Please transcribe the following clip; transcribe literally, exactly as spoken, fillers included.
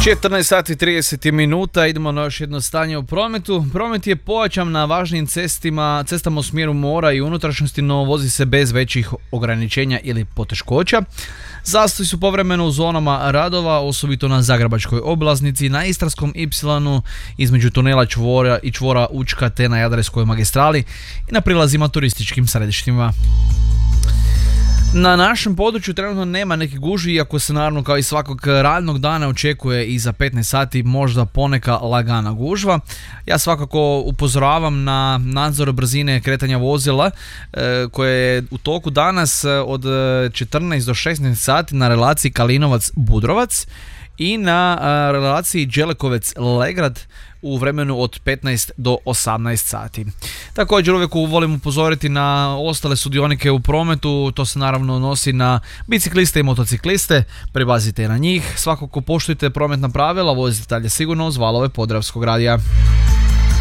četrnaest sati i trideset minuta, idemo na još jedno stanje u prometu. Promet je pojačan na važnim cestima, cestama u smjeru mora i unutrašnjosti, no vozi se bez većih ograničenja ili poteškoća. Zastoji su povremeno u zonama radova, osobito na Zagrebačkoj obilaznici, na Istarskom ipsilonu, između tunela Čvora i čvora Učka, te na Jadranskoj magistrali i na prilazima turističkim središtima. Na našem području trenutno nema nekih gužvi, iako se naravno kao i svakog radnog dana očekuje i za petnaest sati možda poneka lagana gužva. Ja svakako upozoravam na nadzor brzine kretanja vozila e, koje je u toku danas od četrnaest do šesnaest sati na relaciji Kalinovac-Budrovac i na a, relaciji Đelekovec-Legrad u vremenu od petnaest do osamnaest sati. Također uvijek volim upozoriti na ostale sudionike u prometu, to se naravno odnosi na bicikliste i motocikliste, prebazite na njih, svakako poštujte prometna pravila, vozite dalje sigurno uz valove Podravskog radija.